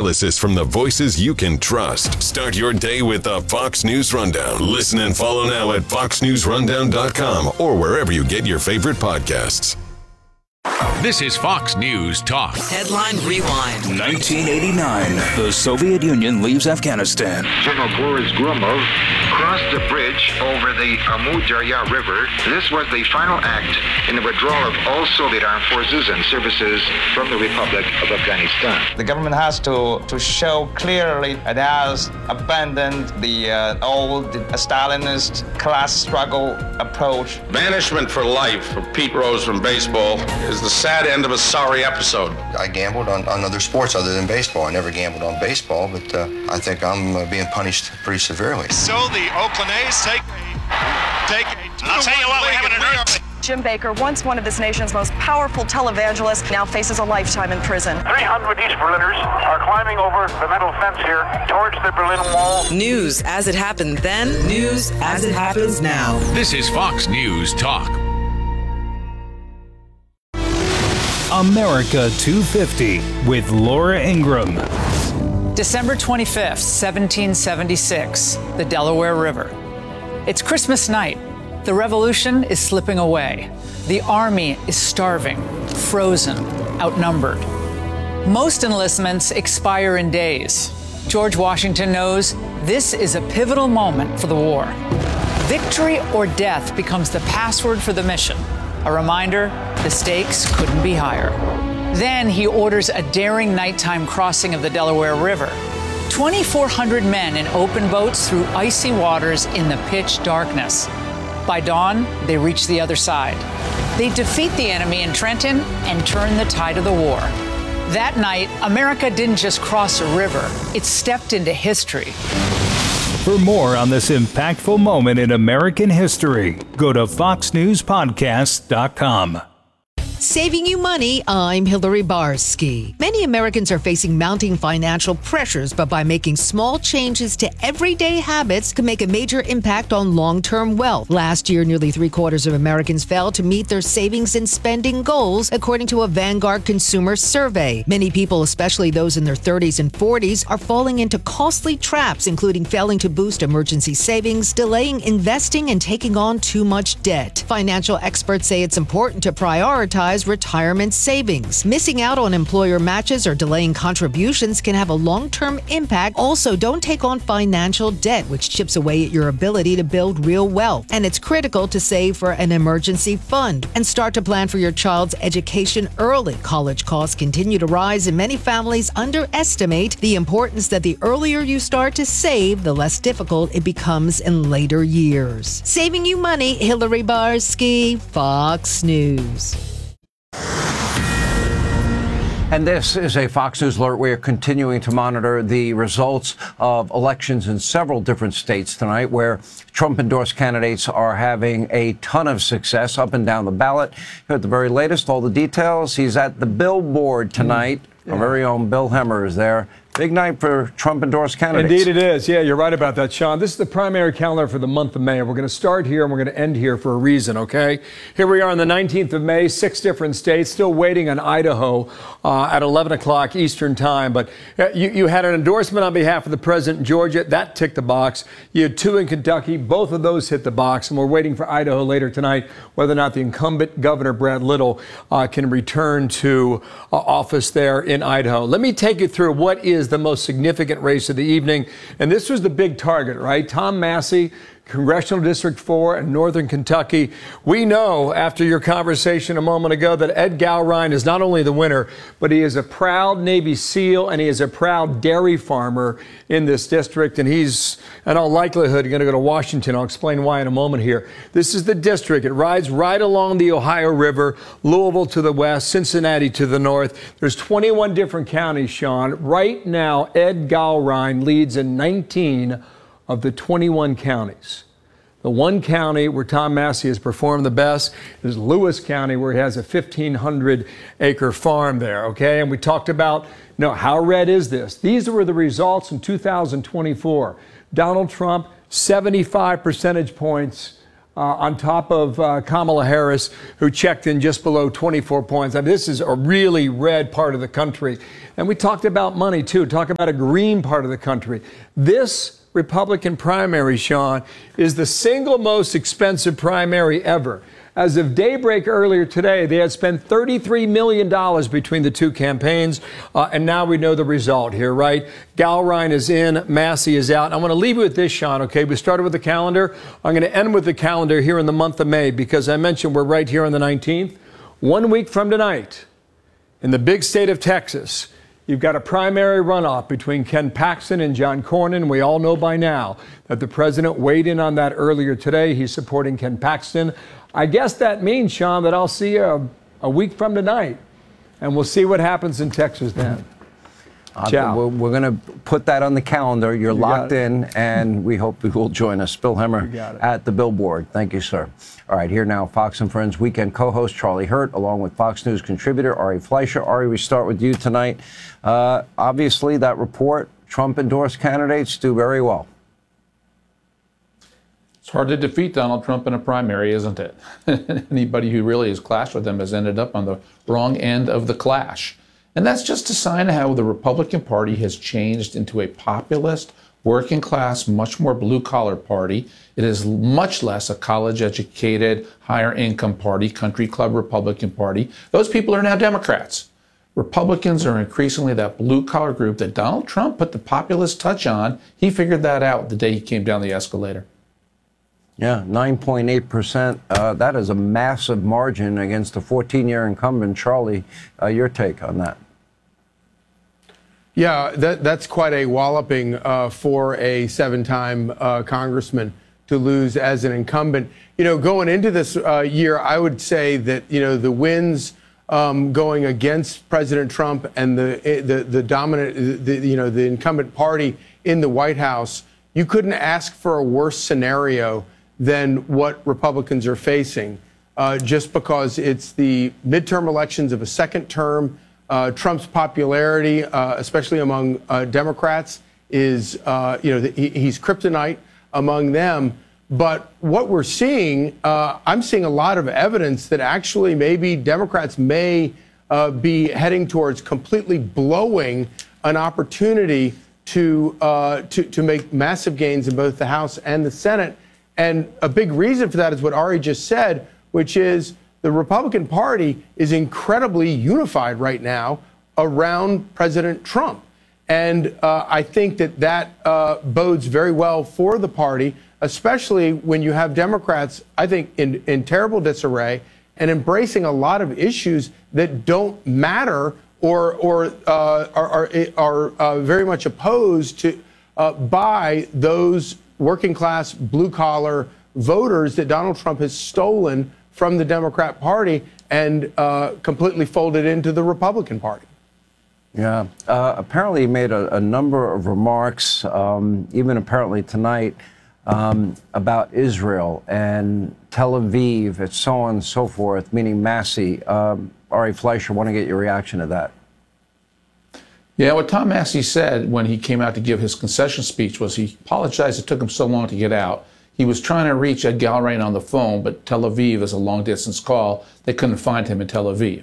analysis from the voices you can trust. Start your day with the Fox News Rundown. Listen and follow now at foxnewsrundown.com or wherever you get your favorite podcasts. This is Fox News Talk. Headline Rewind. 1989. The Soviet Union leaves Afghanistan. General Boris Gromov crossed the bridge over the Amu Darya River. This was the final act in the withdrawal of all Soviet armed forces and services from the Republic of Afghanistan. The government has to show clearly it has abandoned the old Stalinist class struggle approach. Banishment for life for Pete Rose from baseball is the sad end of a sorry episode. I gambled on other sports other than baseball. I never gambled on baseball, but I think I'm being punished pretty severely. So the Oakland A's take a I'll tell you what, we haven't heard. Jim Baker, once one of this nation's most powerful televangelists, now faces a lifetime in prison. 300 East Berliners are climbing over the metal fence here towards the Berlin Wall. News as it happened then, news as it happens now. This is Fox News Talk. America 250 with Laura Ingraham. December 25th, 1776, the Delaware River. It's Christmas night. The revolution is slipping away. The army is starving, frozen, outnumbered. Most enlistments expire in days. George Washington knows this is a pivotal moment for the war. Victory or death becomes the password for the mission. A reminder, the stakes couldn't be higher. Then he orders a daring nighttime crossing of the Delaware River. 2,400 men in open boats through icy waters in the pitch darkness. By dawn, they reach the other side. They defeat the enemy in Trenton and turn the tide of the war. That night, America didn't just cross a river, it stepped into history. For more on this impactful moment in American history, go to foxnewspodcast.com. Saving you money, I'm Hillary Barsky. Many Americans are facing mounting financial pressures, but by making small changes to everyday habits can make a major impact on long-term wealth. Last year, nearly 3/4 of Americans failed to meet their savings and spending goals, according to a Vanguard consumer survey. Many people, especially those in their 30s and 40s, are falling into costly traps, including failing to boost emergency savings, delaying investing, and taking on too much debt. Financial experts say it's important to prioritize retirement savings. Missing out on employer matches or delaying contributions can have a long-term impact. Also, don't take on financial debt, which chips away at your ability to build real wealth. And it's critical to save for an emergency fund and start to plan for your child's education early. College costs continue to rise, and many families underestimate the importance that the earlier you start to save, the less difficult it becomes in later years. Saving you money, Hillary Barsky, Fox News. And this is a Fox News alert. We are continuing to monitor the results of elections in several different states tonight, where Trump-endorsed candidates are having a ton of success up and down the ballot. Here at the very latest, all the details. He's at the billboard tonight. Our very own Bill Hemmer is there. Big night for Trump-endorsed candidates. Indeed it is. Yeah, you're right about that, Sean. This is the primary calendar for the month of May. We're going to start here and we're going to end here for a reason, okay? Here we are on the 19th of May, 6 different states, still waiting on Idaho at 11 o'clock Eastern time. But you had an endorsement on behalf of the president in Georgia. That ticked the box. You had 2 in Kentucky. Both of those hit the box. And we're waiting for Idaho later tonight, whether or not the incumbent Governor Brad Little can return to office there in Idaho. Let me take you through what is the most significant race of the evening. And this was the big target, right? Tom Massey, Congressional District 4 in Northern Kentucky. We know, after your conversation a moment ago, that Ed Gowrine is not only the winner, but he is a proud Navy SEAL and he is a proud dairy farmer in this district. And he's, in all likelihood, going to go to Washington. I'll explain why in a moment here. This is the district. It rides right along the Ohio River, Louisville to the west, Cincinnati to the north. There's 21 different counties, Sean. Right now, Ed Gowrine leads in 19 of the 21 counties. The one county where Tom Massey has performed the best is Lewis County, where he has a 1,500-acre farm there, okay? And we talked about, how red is this? These were the results in 2024. Donald Trump, 75 percentage points on top of Kamala Harris, who checked in just below 24 points. Now, this is a really red part of the country. And we talked about money, too. Talk about a green part of the country. This Republican primary, Sean, is the single most expensive primary ever. As of daybreak earlier today, they had spent $33 million between the two campaigns, and now we know the result here, right? Gillibrand is in, Massey is out. I want to leave you with this, Sean, okay? We started with the calendar. I'm going to end with the calendar here in the month of May because I mentioned we're right here on the 19th. 1 week from tonight, in the big state of Texas, you've got a primary runoff between Ken Paxton and John Cornyn. We all know by now that the president weighed in on that earlier today. He's supporting Ken Paxton. I guess that means, Sean, that I'll see you a week from tonight, and we'll see what happens in Texas then. We're going to put that on the calendar. You're locked in, and we hope you will join us. Bill Hemmer at the Billboard. Thank you, sir. All right, here now, Fox and Friends weekend co-host Charlie Hurt, along with Fox News contributor Ari Fleischer. Ari, we start with you tonight. Obviously, that report, Trump-endorsed candidates do very well. It's hard to defeat Donald Trump in a primary, isn't it? Anybody who really has clashed with him has ended up on the wrong end of the clash. And that's just a sign of how the Republican Party has changed into a populist, working class, much more blue-collar party. It is much less a college-educated, higher-income party, country club Republican Party. Those people are now Democrats. Republicans are increasingly that blue-collar group that Donald Trump put the populist touch on. He figured that out the day he came down the escalator. Yeah, 9.8%. That is a massive margin against a 14-year incumbent. Charlie, your take on that? Yeah, that's quite a walloping for a 7-time congressman to lose as an incumbent. You know, going into this year, I would say that, you know, the wins going against President Trump and the dominant, the incumbent party in the White House, you couldn't ask for a worse scenario than what Republicans are facing, just because it's the midterm elections of a second term. Trump's popularity, especially among Democrats, is, he's kryptonite among them. But what we're seeing, I'm seeing a lot of evidence that actually maybe Democrats may be heading towards completely blowing an opportunity to make massive gains in both the House and the Senate. And a big reason for that is what Ari just said, which is the Republican Party is incredibly unified right now around President Trump. And I think that bodes very well for the party, especially when you have Democrats, I think, in terrible disarray and embracing a lot of issues that don't matter or are very much opposed to by those working class, blue collar voters that Donald Trump has stolen from the Democrat Party and completely folded into the Republican Party. Yeah. Apparently he made a number of remarks, even apparently tonight, about Israel and Tel Aviv and so on and so forth, meaning Massey. Ari Fleischer, I want to get your reaction to that. Yeah, what Tom Massey said when he came out to give his concession speech was he apologized it took him so long to get out. He was trying to reach Ed Gillibrand on the phone, but Tel Aviv is a long-distance call. They couldn't find him in Tel Aviv.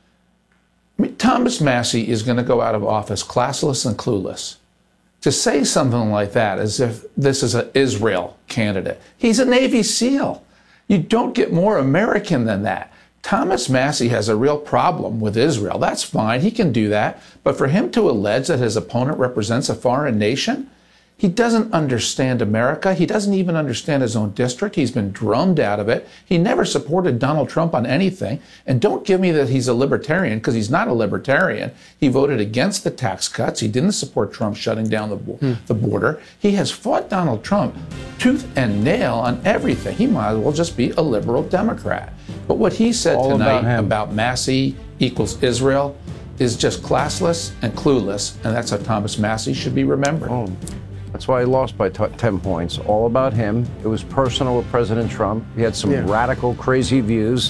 I mean, Thomas Massey is going to go out of office classless and clueless. To say something like that as if this is an Israel candidate. He's a Navy SEAL. You don't get more American than that. Thomas Massey has a real problem with Israel. That's fine. He can do that. But for him to allege that his opponent represents a foreign nation, he doesn't understand America. He doesn't even understand his own district. He's been drummed out of it. He never supported Donald Trump on anything. And don't give me that he's a libertarian, because he's not a libertarian. He voted against the tax cuts. He didn't support Trump shutting down the border. He has fought Donald Trump tooth and nail on everything. He might as well just be a liberal Democrat. But what he said tonight about Massey equals Israel is just classless and clueless. And that's how Thomas Massey should be remembered. Oh. That's why he lost by 10 points. All about him. It was personal with President Trump. He had some radical, crazy views.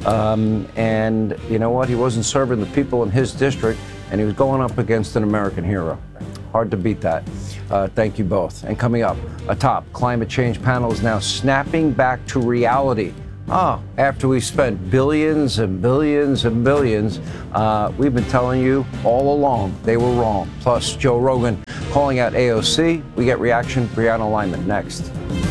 And you know what? He wasn't serving the people in his district, and he was going up against an American hero. Hard to beat that. Thank you both. And coming up, a top climate change panel is now snapping back to reality. After we spent billions and billions and billions, we've been telling you all along they were wrong. Plus, Joe Rogan calling out AOC. We get reaction. Brianna Lyman next.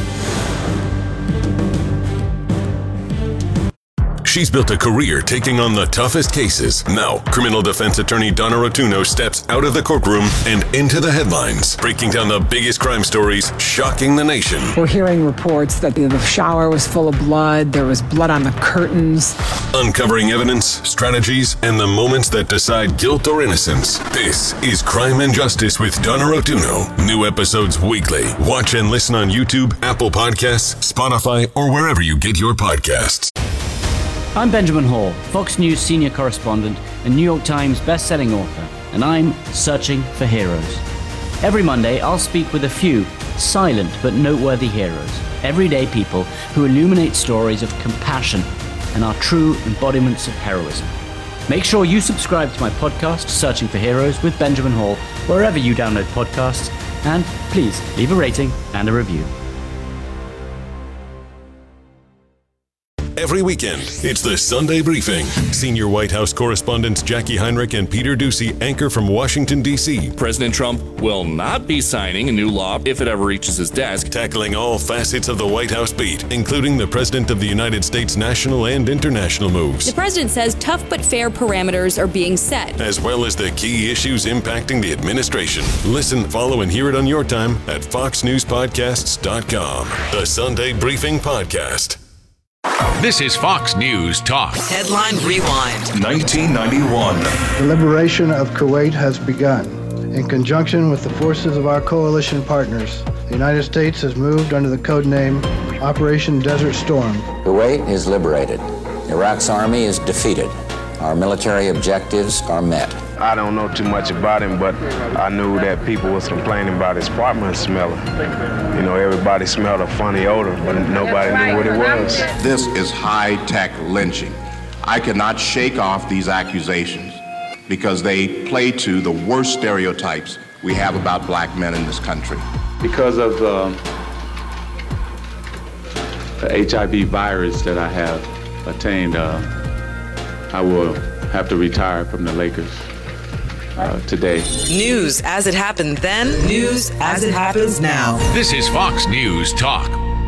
She's built a career taking on the toughest cases. Now, criminal defense attorney Donna Rotuno steps out of the courtroom and into the headlines, breaking down the biggest crime stories, shocking the nation. We're hearing reports that the shower was full of blood, there was blood on the curtains. Uncovering evidence, strategies, and the moments that decide guilt or innocence. This is Crime and Justice with Donna Rotuno. New episodes weekly. Watch and listen on YouTube, Apple Podcasts, Spotify, or wherever you get your podcasts. I'm Benjamin Hall, Fox News senior correspondent and New York Times best-selling author, and I'm searching for heroes. Every Monday, I'll speak with a few silent but noteworthy heroes, everyday people who illuminate stories of compassion and are true embodiments of heroism. Make sure you subscribe to my podcast, Searching for Heroes with Benjamin Hall, wherever you download podcasts, and please leave a rating and a review. Every weekend, it's the Sunday Briefing. Senior White House correspondents Jackie Heinrich and Peter Doocy anchor from Washington, D.C. President Trump will not be signing a new law if it ever reaches his desk. Tackling all facets of the White House beat, including the President of the United States' national and international moves. The president says tough but fair parameters are being set, as well as the key issues impacting the administration. Listen, follow, and hear it on your time at foxnewspodcasts.com. The Sunday Briefing Podcast. This is Fox News Talk. Headline Rewind. 1991. The liberation of Kuwait has begun. In conjunction with the forces of our coalition partners, the United States has moved under the code name Operation Desert Storm. Kuwait is liberated. Iraq's army is defeated. Our military objectives are met. I don't know too much about him, but I knew that people was complaining about his apartment smelling. You know, everybody smelled a funny odor, but nobody knew what it was. This is high-tech lynching. I cannot shake off these accusations because they play to the worst stereotypes we have about black men in this country. Because of the HIV virus that I have attained, I will have to retire from the Lakers today. News as it happened then, news as it happens now. This is Fox News Talk.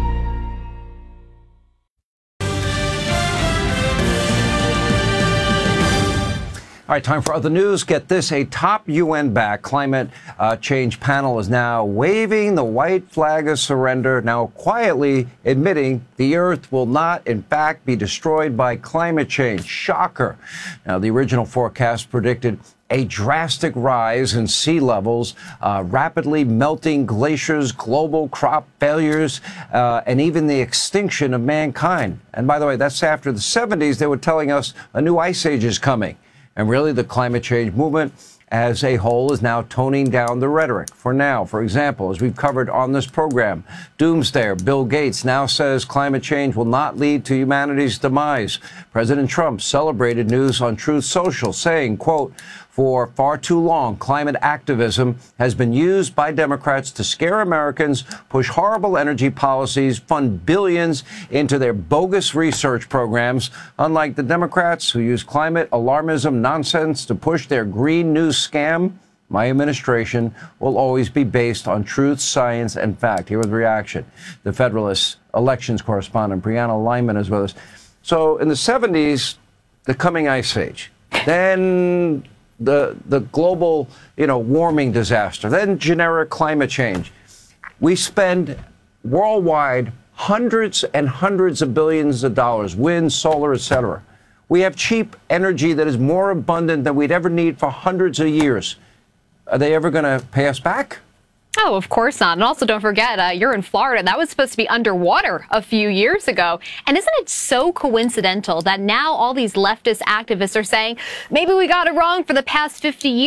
All right, time for other news. Get this, a top UN-backed climate change panel is now waving the white flag of surrender, now quietly admitting the Earth will not, in fact, be destroyed by climate change. Shocker. Now, the original forecast predicted a drastic rise in sea levels, rapidly melting glaciers, global crop failures, and even the extinction of mankind. And by the way, that's after the 70s, they were telling us a new ice age is coming. And really, the climate change movement as a whole is now toning down the rhetoric. For now, for example, as we've covered on this program, doomsdayer Bill Gates now says climate change will not lead to humanity's demise. President Trump celebrated news on Truth Social, saying, quote, "For far too long, climate activism has been used by Democrats to scare Americans, push horrible energy policies, fund billions into their bogus research programs, unlike the Democrats who use climate alarmism nonsense to push their green news scam. My administration will always be based on truth, science, and fact." Here with reaction, the Federalist elections correspondent Brianna Lyman is with us. So in the 70s, the coming ice age, then the global, warming disaster, then generic climate change. We spend worldwide hundreds and hundreds of billions of dollars, wind, solar, etc. We have cheap energy that is more abundant than we'd ever need for hundreds of years. Are they ever going to pay us back? Oh, of course not. And also, don't forget, you're in Florida. That was supposed to be underwater a few years ago. And isn't it so coincidental that now all these leftist activists are saying, maybe we got it wrong for the past 50 years.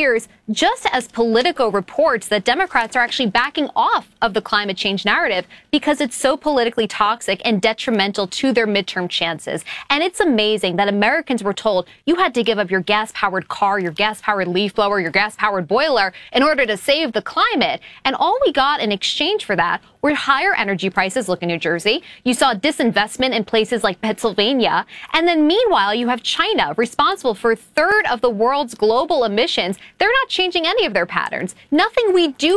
just as Politico reports that Democrats are actually backing off of the climate change narrative because it's so politically toxic and detrimental to their midterm chances. And it's amazing that Americans were told you had to give up your gas-powered car, your gas-powered leaf blower, your gas-powered boiler in order to save the climate. And all we got in exchange for that were higher energy prices. Look in New Jersey. You saw disinvestment in places like Pennsylvania. And then meanwhile, you have China, responsible for a third of the world's global emissions. They're not changing any of their patterns. Nothing we do